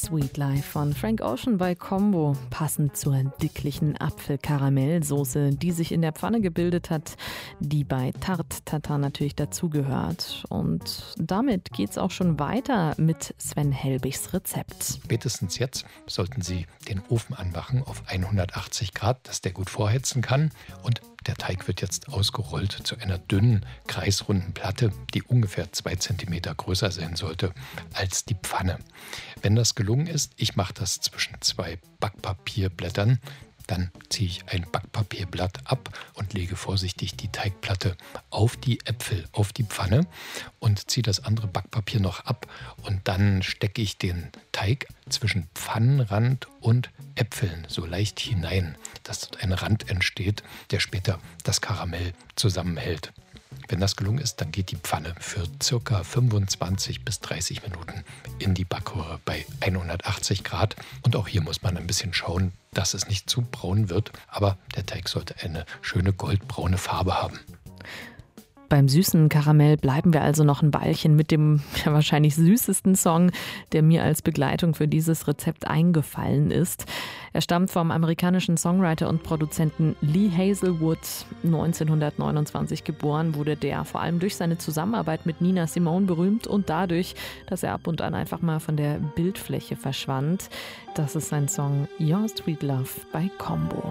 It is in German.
Sweet Life von Frank Ocean bei Combo, passend zur dicklichen Apfelkaramellsoße, die sich in der Pfanne gebildet hat, die bei Tarte Tatin natürlich dazugehört. Und damit geht's auch schon weiter mit Sven Helbigs Rezept. Spätestens jetzt sollten Sie den Ofen anmachen auf 180 Grad, dass der gut vorheizen kann. Und der Teig wird jetzt ausgerollt zu einer dünnen, kreisrunden Platte, die ungefähr 2 cm größer sein sollte als die Pfanne. Wenn das gelungen ist, ich mache das zwischen 2 Backpapierblättern, dann ziehe ich ein Backpapierblatt ab und lege vorsichtig die Teigplatte auf die Äpfel, auf die Pfanne und ziehe das andere Backpapier noch ab. Und dann stecke ich den Teig zwischen Pfannenrand und Äpfeln so leicht hinein, dass dort ein Rand entsteht, der später das Karamell zusammenhält. Wenn das gelungen ist, dann geht die Pfanne für ca. 25 bis 30 Minuten in die Backröhre bei 180 Grad. Und auch hier muss man ein bisschen schauen, dass es nicht zu braun wird. Aber der Teig sollte eine schöne goldbraune Farbe haben. Beim süßen Karamell bleiben wir also noch ein Weilchen mit dem wahrscheinlich süßesten Song, der mir als Begleitung für dieses Rezept eingefallen ist. Er stammt vom amerikanischen Songwriter und Produzenten Lee Hazelwood. 1929 geboren, wurde der vor allem durch seine Zusammenarbeit mit Nina Simone berühmt und dadurch, dass er ab und an einfach mal von der Bildfläche verschwand. Das ist sein Song Your Sweet Love bei Combo.